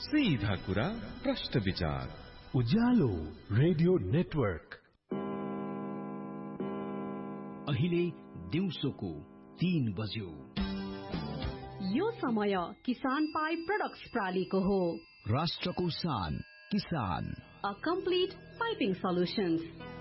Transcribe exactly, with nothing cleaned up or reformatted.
सीधा कुरा प्रश्न विचार उज्यालो रेडियो नेटवर्क। अहिले दिउँसोको तीन बज्यो। यो समय किसान पाइप प्रोडक्ट्स प्रालीको हो। राष्ट्रको शान किसान। A complete piping solutions.